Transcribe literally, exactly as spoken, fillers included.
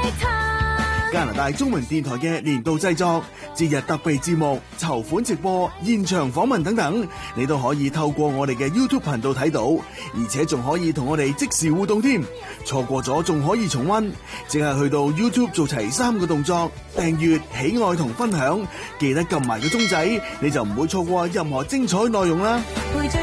加拿大中文電台嘅年度製作、節日特備節目、籌款直播、現場訪問等等，你都可以透過我哋嘅 YouTube 頻道睇到，而且仲可以同我哋即時互動添。錯過咗仲可以重溫，淨係去到 YouTube 做齊三個動作：訂閱、喜愛同分享，記得撳埋個鐘仔，你就唔會錯過任何精彩內容啦。